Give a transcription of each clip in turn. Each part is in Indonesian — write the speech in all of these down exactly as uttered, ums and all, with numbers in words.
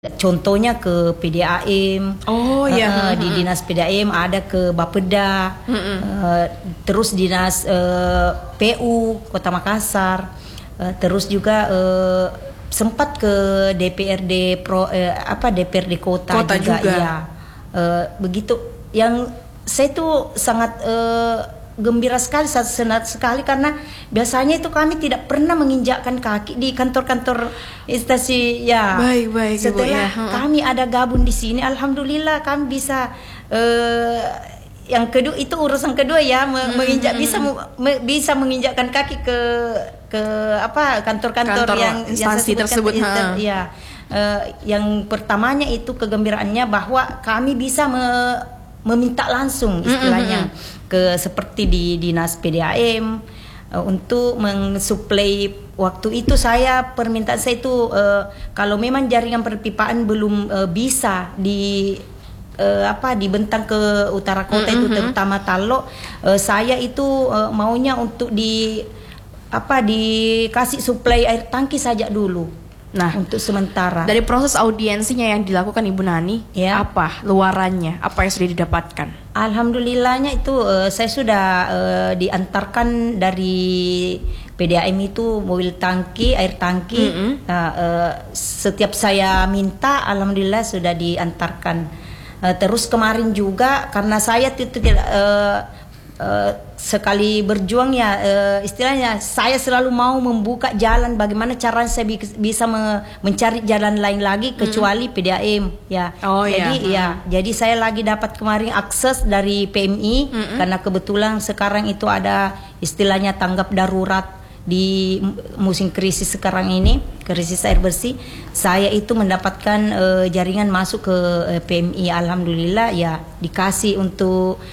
Contohnya ke P D A M, oh ya, uh, di dinas P D A M ada ke Bapeda, uh, terus dinas uh, P U Kota Makassar, uh, terus juga uh, sempat ke D P R D Pro, uh, apa D P R D Kota, Kota juga, juga. Ya, uh, begitu. Yang saya tuh sangat uh, gembira sekali, senang sekali karena biasanya itu kami tidak pernah menginjakkan kaki di kantor-kantor instansi ya. Baik, baik, setelah Ibu, ya. kami ada gabung di sini, alhamdulillah kami bisa uh, yang kedua itu urusan kedua ya, hmm, menginjak bisa me, bisa menginjakkan kaki ke ke apa kantor-kantor yang instansi yang tersebut. Inter, ya, uh, yang pertamanya itu kegembiraannya bahwa kami bisa me, meminta langsung istilahnya mm-hmm. ke seperti di dinas P D A M uh, untuk mensuplai. Waktu itu saya permintaan saya itu uh, kalau memang jaringan perpipaan belum uh, bisa di uh, apa dibentang ke utara kota mm-hmm. itu terutama Talo, uh, saya itu uh, maunya untuk di apa dikasih suplai air tangki saja dulu. Nah, untuk sementara. Dari proses audiensinya yang dilakukan Ibu Nani, ya. Apa luarannya? Apa yang sudah didapatkan? Alhamdulillahnya itu uh, saya sudah uh, diantarkan dari P D A M itu mobil tangki, air tangki. Mm-hmm. uh, uh, setiap saya minta, alhamdulillah sudah diantarkan. Uh, terus kemarin juga karena saya itu tidak uh, Uh, sekali berjuang ya uh, istilahnya saya selalu mau membuka jalan bagaimana cara saya bi- bisa me- mencari jalan lain lagi kecuali mm. P D A M ya. Oh, jadi ya. ya hmm. jadi saya lagi dapat kemarin akses dari P M I mm-hmm. karena kebetulan sekarang itu ada istilahnya tanggap darurat di musim krisis sekarang ini, krisis air bersih. Saya itu mendapatkan uh, jaringan masuk ke uh, P M I, alhamdulillah ya dikasih untuk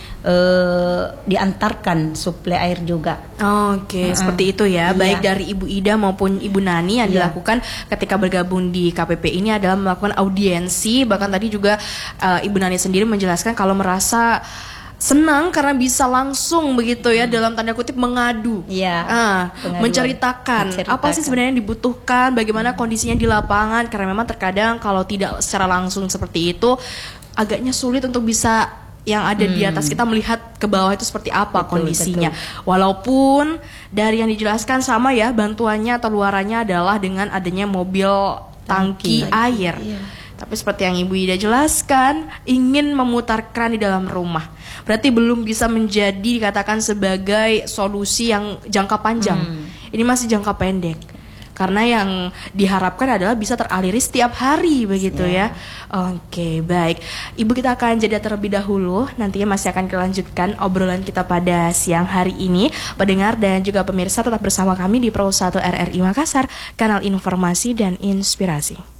uh, diantarkan suplai air juga. Oke, okay, uh-uh. seperti itu ya. Baik yeah. dari Ibu Ida maupun Ibu Nani yang yeah. dilakukan ketika bergabung di K P P ini adalah melakukan audiensi. Bahkan tadi juga uh, Ibu Nani sendiri menjelaskan kalau merasa senang karena bisa langsung begitu ya hmm. dalam tanda kutip mengadu, ya, ah, menceritakan, menceritakan apa sih sebenarnya yang dibutuhkan, bagaimana hmm. kondisinya di lapangan, karena memang terkadang kalau tidak secara langsung seperti itu agaknya sulit untuk bisa yang ada hmm. di atas kita melihat ke bawah itu seperti apa betul, kondisinya. Betul. Walaupun dari yang dijelaskan sama ya, bantuannya atau luarannya adalah dengan adanya mobil tangki, tangki air. Iya. Tapi seperti yang Ibu Ida jelaskan, ingin memutar keran di dalam rumah. Berarti belum bisa menjadi dikatakan sebagai solusi yang jangka panjang. Hmm. Ini masih jangka pendek. Karena yang diharapkan adalah bisa teraliri setiap hari begitu yeah. ya. Oke, baik. Ibu, kita akan jeda terlebih dahulu. Nantinya masih akan dilanjutkan obrolan kita pada siang hari ini. Pendengar dan juga pemirsa tetap bersama kami di Pro satu R R I Makassar, kanal informasi dan inspirasi.